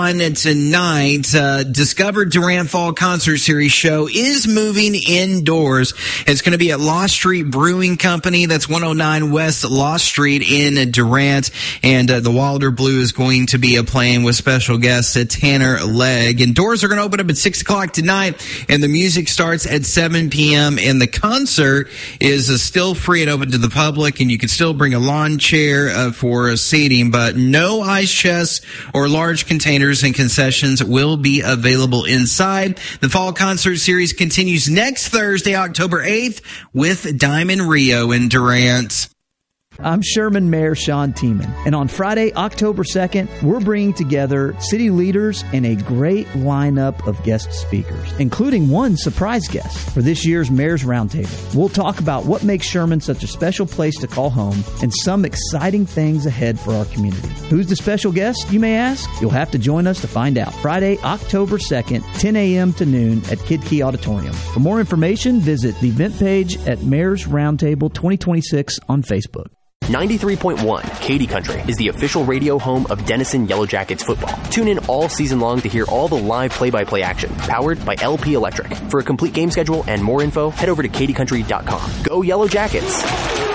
On tonight, Discover Durant Fall Concert Series show is moving indoors. It's going to be at Lost Street Brewing Company. That's 109 West Lost Street in Durant. And the Wilder Blue is going to be playing with special guest Tanner Legg. And doors are going to open up at 6 o'clock tonight. And the music starts at 7 p.m. And the concert is still free and open to the public. And you can still bring a lawn chair for seating. But no ice chests or large containers and concessions will be available inside. The Fall Concert Series continues next Thursday, October 8th, with Diamond Rio in Durant. I'm Sherman Mayor Sean Tiemann, and on Friday, October 2nd, we're bringing together city leaders and a great lineup of guest speakers, including one surprise guest for this year's Mayor's Roundtable. We'll talk about what makes Sherman such a special place to call home and some exciting things ahead for our community. Who's the special guest, you may ask? You'll have to join us to find out. Friday, October 2nd, 10 a.m. to noon at Kid Key Auditorium. For more information, visit the event page at Mayor's Roundtable 2026 on Facebook. 93.1 Katy Country is the official radio home of Denison Yellow Jackets football. Tune in all season long to hear all the live play-by-play action, powered by LP Electric. For a complete game schedule and more info, head over to katycountry.com. Go Yellow Jackets!